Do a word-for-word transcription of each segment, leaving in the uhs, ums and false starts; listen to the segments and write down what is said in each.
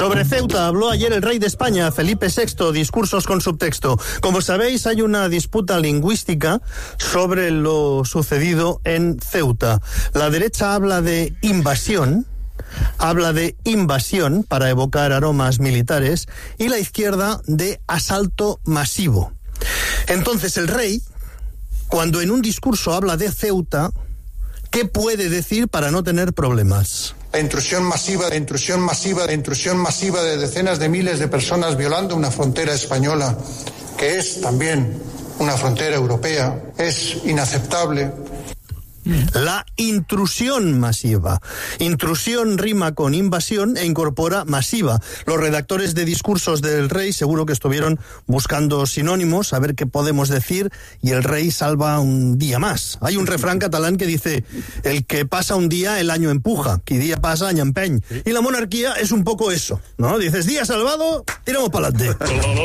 Sobre Ceuta habló ayer el rey de España, Felipe sexto, discursos con subtexto. Como sabéis, hay una disputa lingüística sobre lo sucedido en Ceuta. La derecha habla de invasión, habla de invasión para evocar aromas militares, y la izquierda de asalto masivo. Entonces el rey, cuando en un discurso habla de Ceuta, ¿qué puede decir para no tener problemas? La intrusión masiva, la intrusión masiva, la intrusión masiva de decenas de miles de personas violando una frontera española, que es también una frontera europea, es inaceptable. La intrusión masiva. Intrusión rima con invasión e incorpora masiva. Los redactores de discursos del rey seguro que estuvieron buscando sinónimos, a ver qué podemos decir, y el rey salva un día más. Hay un refrán catalán que dice: el que pasa un día, el año empuja. Qui día pasa, año empeny. Y la monarquía es un poco eso, ¿no? Dices, día salvado, tiramos para adelante.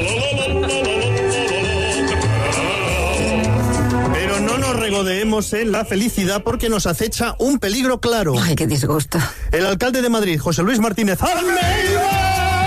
No nos regodeemos en la felicidad porque nos acecha un peligro claro. Ay, qué disgusto. El alcalde de Madrid, José Luis Martínez Almeida,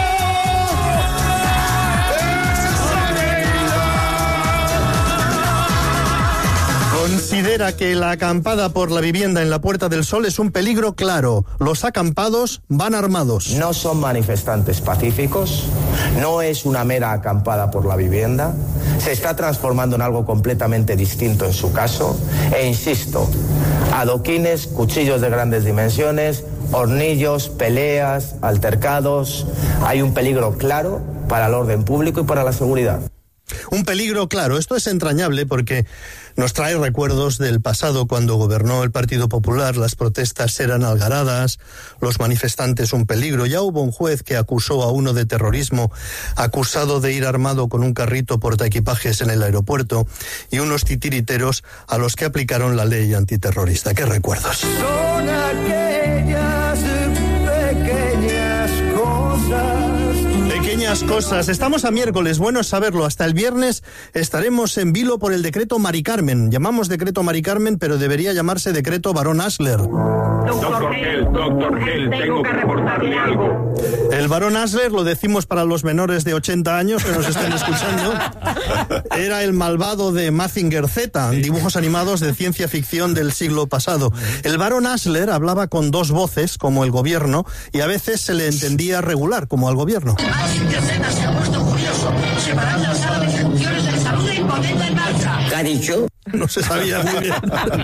considera que la acampada por la vivienda en la Puerta del Sol es un peligro claro. Los acampados van armados. No son manifestantes pacíficos, no es una mera acampada por la vivienda, se está transformando en algo completamente distinto en su caso, e insisto, adoquines, cuchillos de grandes dimensiones, hornillos, peleas, altercados. Hay un peligro claro para el orden público y para la seguridad. Un peligro claro. Esto es entrañable porque nos trae recuerdos del pasado, cuando gobernó el Partido Popular. Las protestas eran algaradas, los manifestantes un peligro. Ya hubo un juez que acusó a uno de terrorismo, acusado de ir armado con un carrito portaequipajes en el aeropuerto, y unos titiriteros a los que aplicaron la ley antiterrorista. ¡Qué recuerdos! Son aquellas pequeñas cosas. Pequeñas cosas. Estamos a miércoles, bueno saberlo. Hasta el viernes estaremos en vilo por el decreto Mari Carmen. Llamamos decreto Mari Carmen, pero debería llamarse decreto Barón Asler. Doctor Gel, doctor Gel, tengo que reportarle algo. El Barón Asler, lo decimos para los menores de ochenta años que nos estén escuchando, era el malvado de Mazinger Z, dibujos animados de ciencia ficción del siglo pasado. El Barón Asler hablaba con dos voces, como el gobierno, y a veces se le entendía regular, como al gobierno. Mazinger Z se ha puesto curioso, separando la sala de ejecuciones del salud y poniendo en marcha. ¿Qué ha dicho? No se sabía muy bien.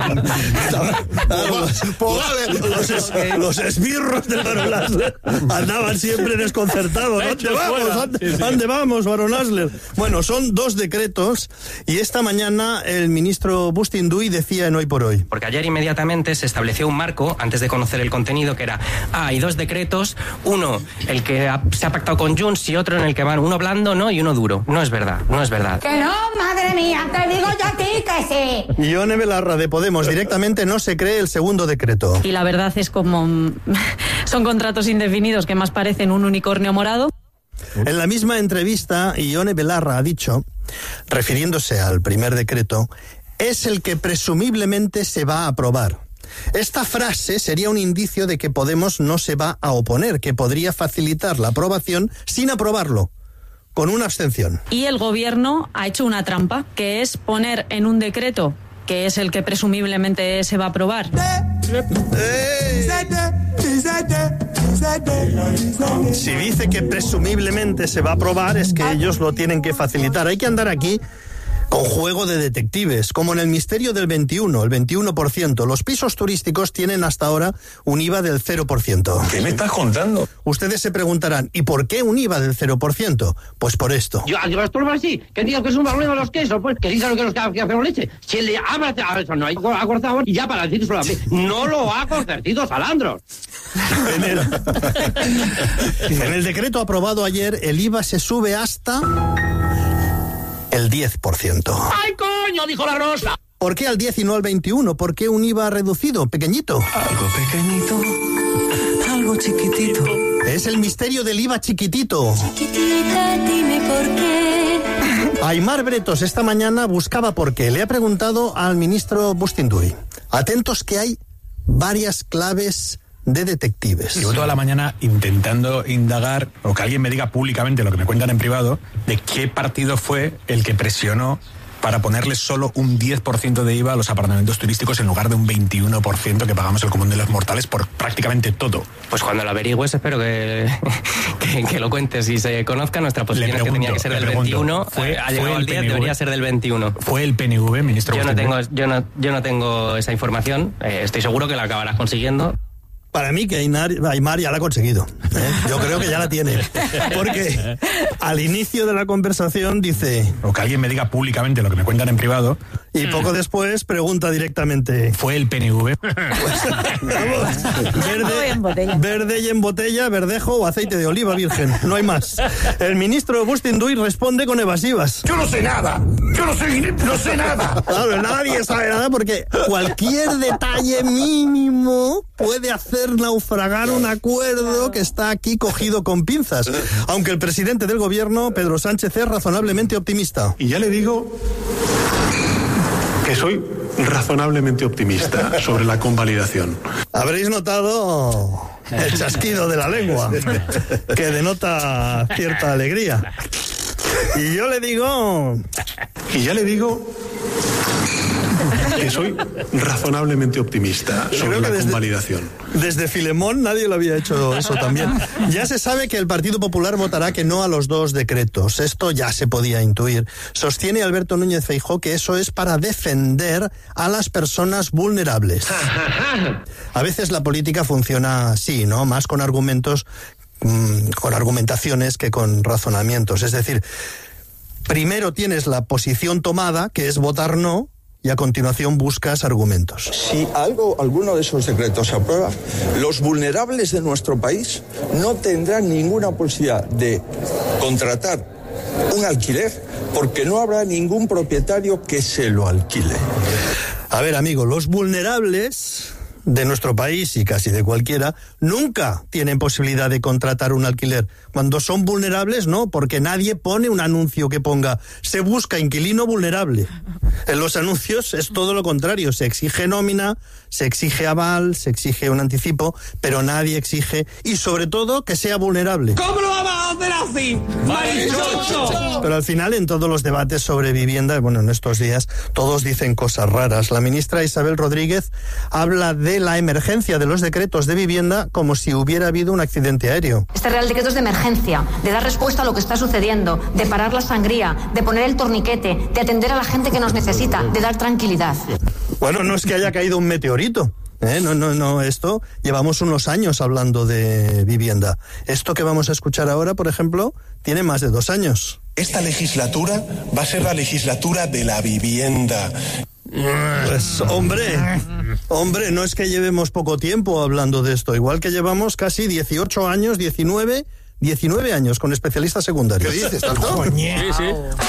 los, es, los esbirros del Barón Asler andaban siempre desconcertados. ¿Dónde vamos? ¿Dónde, ¿Dónde vamos, Barón Asler? Bueno, son dos decretos, y esta mañana el ministro Bustinduy decía en Hoy por Hoy. Porque ayer inmediatamente se estableció un marco, antes de conocer el contenido, que era, ah, hay dos decretos, uno el que ha, se ha pactado con Junts y otro en el que van uno blando, ¿no? Y uno duro. No es verdad, no es verdad. Que no, madre mía, te digo yo a ti que sí. Ione Belarra, de Podemos, directamente no se cree el segundo decreto. Y la verdad es como son contratos indefinidos que más parecen un unicornio morado. En la misma entrevista, Ione Belarra ha dicho, refiriéndose al primer decreto, es el que presumiblemente se va a aprobar. Esta frase sería un indicio de que Podemos no se va a oponer, que podría facilitar la aprobación sin aprobarlo, con una abstención. Y el gobierno ha hecho una trampa, que es poner en un decreto, que es el que presumiblemente se va a aprobar, si dice que presumiblemente se va a aprobar, es que ellos lo tienen que facilitar. Hay que andar aquí con juego de detectives, como en el misterio del veintiuno, el veintiuno por ciento. Los pisos turísticos tienen hasta ahora un I V A del cero por ciento. ¿Qué me estás contando? Ustedes se preguntarán, ¿y por qué un I V A del cero por ciento? Pues por esto. Yo, yo esto no es así, que digo que es un problema de los quesos, pues que diga lo que los que hacen leche. Si le habla a eso, no hay acortado, y ya para decir solamente, no lo ha concertido Salandros. En el, en el decreto aprobado ayer, el I V A se sube hasta el diez por ciento. ¡Ay, coño! Dijo la Rosa. ¿Por qué al diez y no al veintiuno? ¿Por qué un I V A reducido, pequeñito? Algo pequeñito, algo chiquitito. Es el misterio del I V A chiquitito. Chiquitita, dime por qué. Aimar Bretos esta mañana buscaba por qué. Le ha preguntado al ministro Bustinduy. Atentos que hay varias claves de detectives. Llevo toda la mañana intentando indagar, o que alguien me diga públicamente lo que me cuentan en privado, de qué partido fue el que presionó para ponerle solo un diez por ciento de I V A a los apartamentos turísticos en lugar de un veintiuno por ciento que pagamos el común de los mortales por prácticamente todo. Pues cuando lo averigües espero que, que, que lo cuentes y se conozca. Nuestra posición es que tenía que ser del veintiuno, fue, ha llegado el día, debería ser del veintiuno. ¿Fue el P N V, ministro? Yo no tengo, yo no, yo no tengo esa información, eh, estoy seguro que la acabarás consiguiendo. Para mí que Aymar, Aymar ya la ha conseguido, ¿eh? Yo creo que ya la tiene, porque al inicio de la conversación dice... O que alguien me diga públicamente lo que me cuentan en privado. Y poco después pregunta directamente... ¿Fue el P N V? Pues, vamos, verde, verde y en botella, verdejo o aceite de oliva virgen, no hay más. El ministro Agustín Duy responde con evasivas. Yo no sé nada, yo no sé, no sé nada. Claro, nadie sabe nada porque cualquier detalle mínimo puede hacer naufragar un acuerdo que está aquí cogido con pinzas, aunque el presidente del gobierno, Pedro Sánchez, es razonablemente optimista. Y ya le digo que soy razonablemente optimista sobre la convalidación. Habréis notado el chasquido de la lengua, que denota cierta alegría. Y yo le digo... Y ya le digo... que soy razonablemente optimista sobre la desde, convalidación. Desde Filemón nadie lo había hecho eso también. Ya se sabe que el Partido Popular votará que no a los dos decretos. Esto ya se podía intuir. Sostiene Alberto Núñez Feijóo que eso es para defender a las personas vulnerables. A veces la política funciona así, ¿no? Más con argumentos, mmm, con argumentaciones que con razonamientos. Es decir, primero tienes la posición tomada, que es votar no, y a continuación buscas argumentos. Si algo, alguno de esos decretos se aprueba, los vulnerables de nuestro país no tendrán ninguna posibilidad de contratar un alquiler porque no habrá ningún propietario que se lo alquile. A ver, amigo, los vulnerables de nuestro país y casi de cualquiera nunca tienen posibilidad de contratar un alquiler. Cuando son vulnerables, no, porque nadie pone un anuncio que ponga se busca inquilino vulnerable. En los anuncios es todo lo contrario, se exige nómina, se exige aval, se exige un anticipo, pero nadie exige, y sobre todo, que sea vulnerable. ¿Cómo lo vamos a hacer así? ¡Marichocho! Pero al final, en todos los debates sobre vivienda, bueno, en estos días, todos dicen cosas raras. La ministra Isabel Rodríguez habla de la emergencia de los decretos de vivienda como si hubiera habido un accidente aéreo. Este Real Decreto es de emergencia, de dar respuesta a lo que está sucediendo, de parar la sangría, de poner el torniquete, de atender a la gente que nos necesita, de dar tranquilidad. Bueno, no es que haya caído un meteorito. ¿Eh? No, no, no, esto llevamos unos años hablando de vivienda. Esto que vamos a escuchar ahora, por ejemplo, tiene más de dos años. Esta legislatura va a ser la legislatura de la vivienda. Pues hombre, hombre, no es que llevemos poco tiempo hablando de esto, igual que llevamos casi dieciocho años, diecinueve, diecinueve años con especialistas secundarios. ¿Qué dices, tanto? Sí, sí.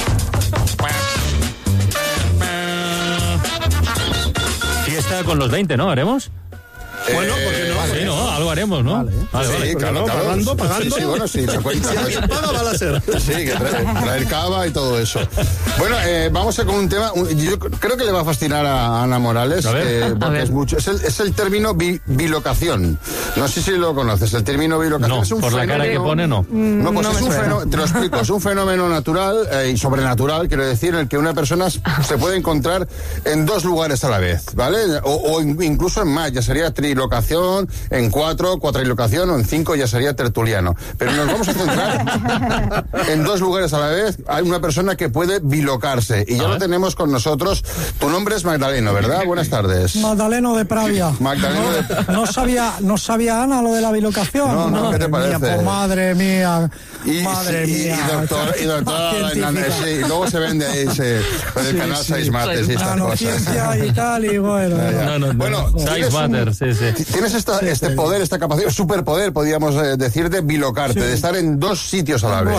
Fiesta con los veinte, ¿no? ¿Haremos? Bueno, porque no. Vale, sí, no, algo haremos, ¿no? Vale, vale, sí, vale. claro, claro. Pagando, pagando. Sí, sí, bueno, sí, la cuenta. Si alguien paga, va a ser. Sí, que traer, traer cava y todo eso. Bueno, eh, vamos a con un tema, un, yo creo que le va a fascinar a Ana Morales, a ver, eh, porque a ver. es mucho. Es el, es el término bi, bilocación. No sé si lo conoces, el término bilocación. No, es un por fenómeno, la cara que pone, no. No, pues No es me un suena. fenómeno, te lo explico, es un fenómeno natural eh, y sobrenatural, quiero decir, en el que una persona se puede encontrar en dos lugares a la vez, ¿vale? O, o incluso en más, ya sería trilocación, en cuatro, cuatrilocación, o en cinco ya sería tertuliano. Pero nos vamos a centrar en dos lugares a la vez. Hay una persona que puede bilocarse y ya lo tenemos con nosotros. Tu nombre es Magdaleno, ¿verdad? Buenas tardes. Magdaleno de Pravia. Magdaleno no, de... no sabía, no sabía Ana lo de la bilocación. No, no, ¿qué te Madre parece? mía, pues, madre mía, Y, madre sí, mía. y doctor, y doctor, sí, y luego se vende ese, con el Sí, canal sí. seis mates y estas Nanociencia cosas. y tal, y bueno. ya. No, no, no. Bueno, Size tienes un- matter, sí, sí. Tienes esta, este poder, esta capacidad, superpoder, podríamos eh, decir, de bilocarte, de estar en dos sitios a la vez. Bueno,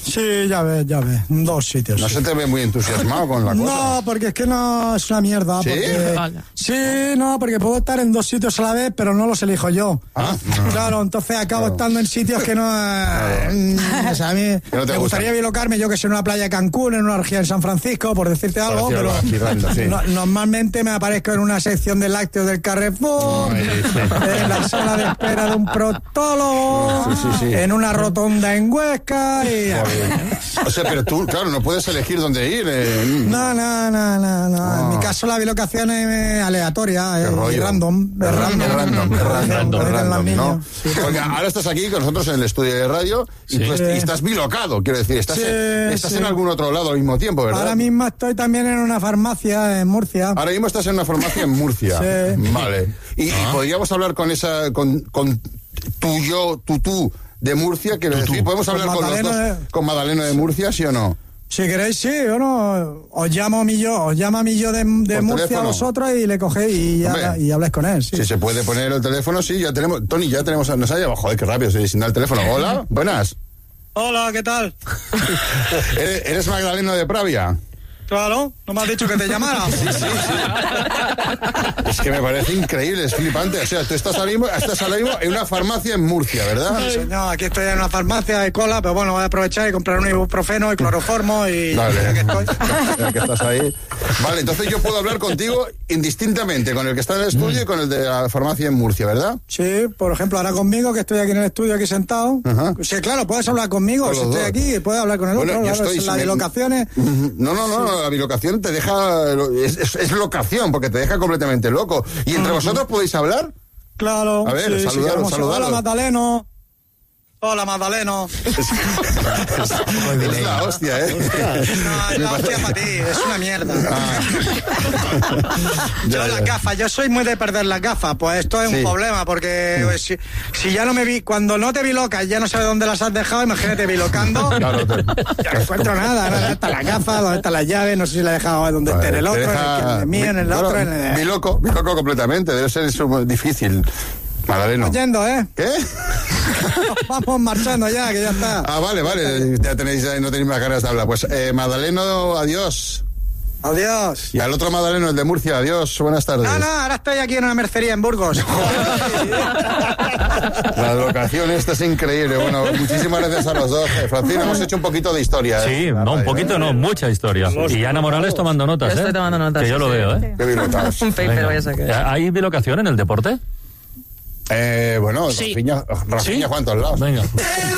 Sí, ya ves, ya ves. Dos sitios. No sí. se te ve muy entusiasmado con la cosa. No, porque es que no es una mierda. ¿Sí? Porque, sí, no, porque puedo estar en dos sitios a la vez, pero no los elijo yo. Ah, no. Claro, entonces acabo claro. estando en sitios que no... Eh, o sea, a mí no me gustaría bilocarme, yo que sé, en una playa de Cancún, en una orgía en San Francisco, por decirte algo, pero rando, sí. no, normalmente me aparezco en una sección de lácteos del Carrefour, Ay, sí. en la sala de espera de un proctólogo, sí, sí, sí. en una rotonda en Huesca y... O sea, pero tú, claro, no puedes elegir dónde ir. Eh. No, no, no, no, no. Oh. En mi caso la bilocación es aleatoria, es random. Es random, es random, es random, es random, ¿no? Sí. Porque ahora estás aquí con nosotros en el estudio de radio y, sí. tú est- y estás bilocado, quiero decir, estás, sí, en, estás sí. en algún otro lado al mismo tiempo, ¿verdad? Ahora mismo estoy también en una farmacia en Murcia. Ahora mismo estás en una farmacia en Murcia. Sí. Vale. Y, ah. y podríamos hablar con esa, con, con tu yo, tu tú de Murcia, quiero decir, ¿podemos hablar con, con los dos, de... con Madaleno de Murcia, sí o no? Si queréis, sí, o no, os llamo a mi yo, os llama a mi yo de, de Murcia teléfono. A vosotros y le cogéis y, ya, y habláis con él. Sí. Si se puede poner el teléfono, sí, ya tenemos, Tony, ya tenemos, nos ha llevado, joder, qué rápido, sin dar el teléfono. Hola, buenas. Hola, ¿qué tal? ¿Eres, ¿Eres Magdaleno de Pravia? Claro, no me has dicho que te llamara. Sí, sí, sí. Es que me parece increíble, es flipante. O sea, tú estás ahora mismo, estás ahora mismo en una farmacia en Murcia, ¿verdad? Sí, señor, aquí estoy en una farmacia de cola, pero bueno, voy a aprovechar y comprar un ibuprofeno y cloroformo y... Vale, ya que estoy. Ya que estás ahí. Vale, entonces yo puedo hablar contigo indistintamente, con el que está en el estudio mm. y con el de la farmacia en Murcia, ¿verdad? Sí, por ejemplo, ahora conmigo, que estoy aquí en el estudio, aquí sentado. Ajá. Sí, claro, puedes hablar conmigo, si estoy dos. Aquí, puedes hablar con el bueno, otro, claro, estoy, las me... locaciones. No, no, no, sí. La bilocación te deja, es, es, es locación, porque te deja completamente loco. ¿Y entre uh-huh. vosotros podéis hablar? Claro. A ver, sí, saludaros, sí, saludaros. Hola, Magdaleno. Hola, Magdaleno. Es, es, es la hostia, ¿eh? No, es la hostia para ti, es una mierda. Ah. Yo ya, las ya. gafas, yo soy muy de perder las gafas, pues esto es sí. un problema, porque pues, si, si ya no me vi, cuando no te bilocas, ya no sabes dónde las has dejado, imagínate bilocando. Claro, te... Ya no encuentro nada, ¿no? ¿Dónde están las gafas? ¿Dónde están las llaves? No sé si la he dejado donde esté en el otro, deja... en el mío, en el otro. En el... Biloco, biloco completamente, debe ser eso difícil. Magdaleno. Oyendo, ¿eh? ¿Qué? Vamos marchando ya, que ya está. Ah, vale, vale, ya tenéis, no tenéis más ganas de hablar. Pues, eh, Magdaleno, adiós. Adiós. Y al otro Magdaleno, el de Murcia, adiós, buenas tardes. No, no, ahora estoy aquí en una mercería en Burgos. La locación esta es increíble. Bueno, muchísimas gracias a los dos. Eh, Francina, hemos hecho un poquito de historia. ¿eh? Sí, no, un poquito, no, mucha historia. Y Ana Morales tomando notas, ¿eh? Yo estoy tomando notas. Que yo lo veo, ¿eh? Qué bilocados. Un paper voy a sacar. ¿Hay bilocación en el deporte? Eh, bueno, sí. Rafinha, Rafinha ¿Sí? Juan, todos lados. Venga.